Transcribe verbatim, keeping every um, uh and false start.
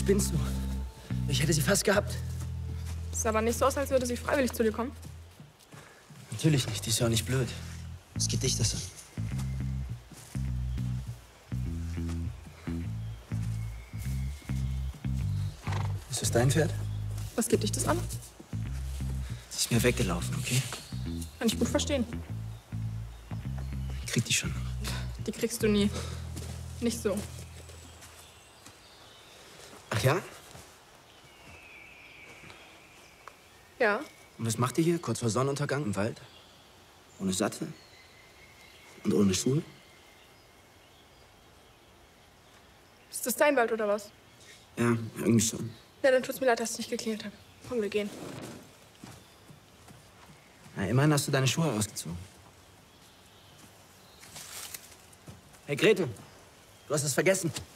Spinnst du? Ich hätte sie fast gehabt. Sieht aber nicht so aus, als würde sie freiwillig zu dir kommen. Natürlich nicht, die ist ja auch nicht blöd. Was geht dich das an? Ist das dein Pferd? Was geht dich das an? Sie ist mir weggelaufen, okay? Kann ich gut verstehen. Ich krieg die schon. Die kriegst du nie. Nicht so. Ach ja? Ja? Und was macht ihr hier, kurz vor Sonnenuntergang im Wald? Ohne Sattel? Und ohne Schuhe? Ist das dein Wald oder was? Ja, irgendwie schon. Ja, dann tut's mir leid, dass ich nicht geklingelt habe. Komm, wir gehen. Na, immerhin hast du deine Schuhe ausgezogen. Hey, Gretel, du hast es vergessen.